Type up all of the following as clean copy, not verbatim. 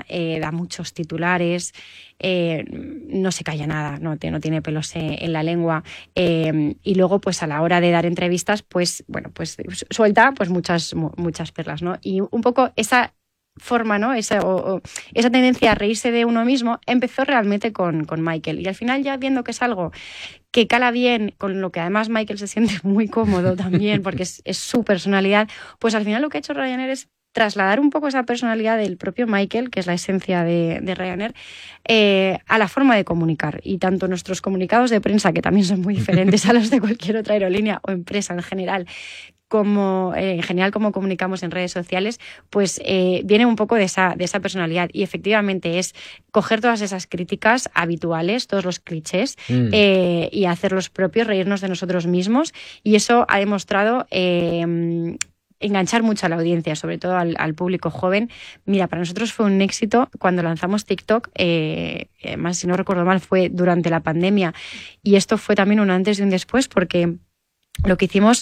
da muchos titulares, no se calla nada, no tiene pelos en la lengua, y luego pues a la hora de dar entrevistas pues bueno, pues suelta pues muchas perlas, ¿no? Y un poco esa forma, ¿no? Esa tendencia a reírse de uno mismo empezó realmente con Michael, y al final, ya viendo que es algo que cala bien, con lo que además Michael se siente muy cómodo también porque es su personalidad, pues al final lo que ha hecho Ryanair es trasladar un poco esa personalidad del propio Michael, que es la esencia de Ryanair, a la forma de comunicar. Y tanto nuestros comunicados de prensa, que también son muy diferentes a los de cualquier otra aerolínea o empresa en general, como como comunicamos en redes sociales, pues viene un poco de esa personalidad. Y efectivamente es coger todas esas críticas habituales, todos los clichés, y hacer los propios, reírnos de nosotros mismos. Y eso ha demostrado enganchar mucho a la audiencia, sobre todo al público joven. Mira, para nosotros fue un éxito cuando lanzamos TikTok, además, si no recuerdo mal, fue durante la pandemia, y esto fue también un antes y un después, porque lo que hicimos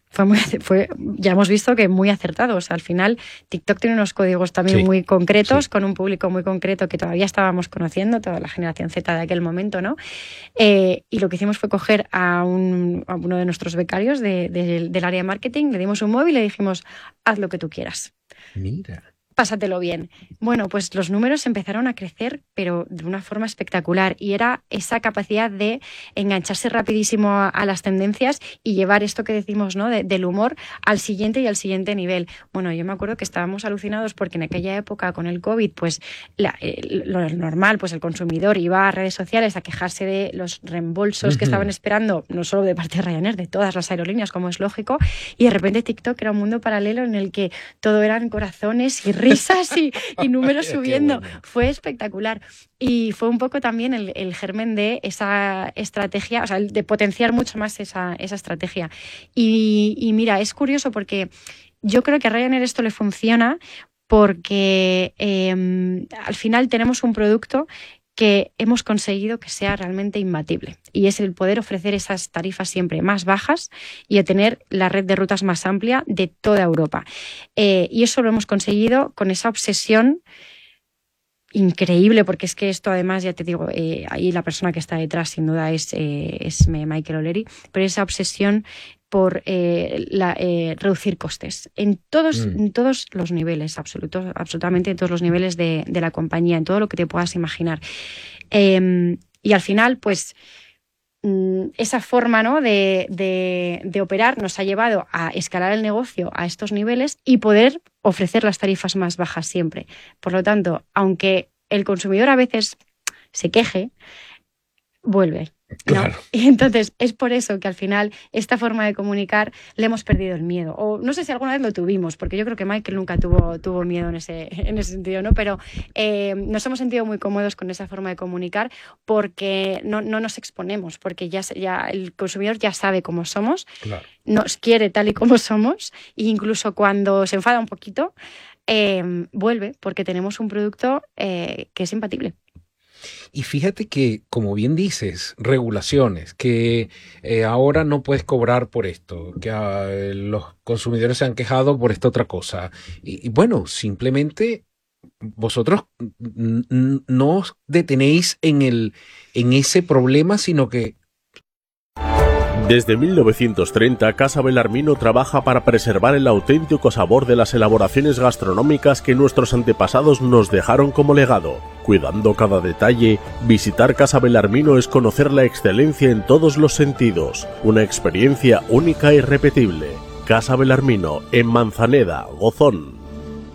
ya hemos visto que muy acertado. O sea, al final TikTok tiene unos códigos también muy concretos, con un público muy concreto que todavía estábamos conociendo, toda la generación Z de aquel momento, ¿no? Y lo que hicimos fue coger a uno de nuestros becarios del área de marketing, le dimos un móvil y le dijimos: haz lo que tú quieras. Mira. Pásatelo bien. Bueno, pues los números empezaron a crecer, pero de una forma espectacular, y era esa capacidad de engancharse rapidísimo a las tendencias y llevar esto que decimos, ¿no? del humor al siguiente y al siguiente nivel. Bueno, yo me acuerdo que estábamos alucinados porque en aquella época con el COVID, pues lo normal, pues el consumidor iba a redes sociales a quejarse de los reembolsos que estaban esperando, no solo de parte de Ryanair, de todas las aerolíneas, como es lógico, y de repente TikTok era un mundo paralelo en el que todo eran corazones y risas y números subiendo. Bueno. Fue espectacular. Y fue un poco también el germen de esa estrategia, o sea, de potenciar mucho más esa estrategia. Y mira, es curioso porque yo creo que a Ryanair esto le funciona porque al final tenemos un producto que hemos conseguido que sea realmente imbatible, y es el poder ofrecer esas tarifas siempre más bajas y a tener la red de rutas más amplia de toda Europa. Y eso lo hemos conseguido con esa obsesión increíble, porque es que esto además, ya te digo, ahí la persona que está detrás sin duda es Michael O'Leary, pero esa obsesión por reducir costes en todos los niveles, absolutamente en todos los niveles de la compañía, en todo lo que te puedas imaginar. Y al final, pues esa forma, ¿no? de operar nos ha llevado a escalar el negocio a estos niveles y poder ofrecer las tarifas más bajas siempre. Por lo tanto, aunque el consumidor a veces se queje, vuelve. ¿No? Claro. Y entonces es por eso que al final esta forma de comunicar le hemos perdido el miedo, o no sé si alguna vez lo tuvimos, porque yo creo que Michael nunca tuvo miedo en ese sentido, ¿no? Pero nos hemos sentido muy cómodos con esa forma de comunicar porque no nos exponemos, porque ya el consumidor ya sabe cómo somos, claro. Nos quiere tal y como somos, e incluso cuando se enfada un poquito vuelve, porque tenemos un producto que es imbatible. Y fíjate que, como bien dices, regulaciones, que ahora no puedes cobrar por esto, que los consumidores se han quejado por esta otra cosa. Y bueno, simplemente vosotros no os detenéis en ese problema, sino que... Desde 1930, Casa Belarmino trabaja para preservar el auténtico sabor de las elaboraciones gastronómicas que nuestros antepasados nos dejaron como legado. Cuidando cada detalle, visitar Casa Belarmino es conocer la excelencia en todos los sentidos. Una experiencia única e irrepetible. Casa Belarmino, en Manzaneda, Gozón.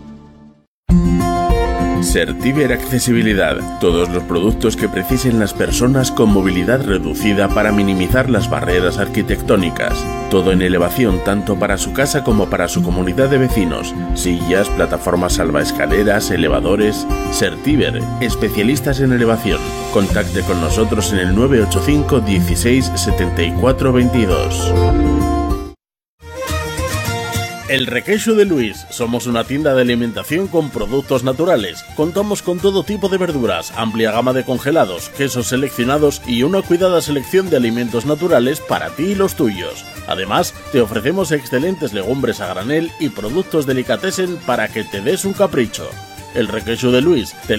Certiver Accesibilidad. Todos los productos que precisen las personas con movilidad reducida para minimizar las barreras arquitectónicas. Todo en elevación tanto para su casa como para su comunidad de vecinos. Sillas, plataformas salvaescaleras, elevadores. Certiver, especialistas en elevación. Contacte con nosotros en el 985 16 74 22. El Requeixo de Luis. Somos una tienda de alimentación con productos naturales. Contamos con todo tipo de verduras, amplia gama de congelados, quesos seleccionados y una cuidada selección de alimentos naturales para ti y los tuyos. Además, te ofrecemos excelentes legumbres a granel y productos delicatessen para que te des un capricho. El Requeixo de Luis.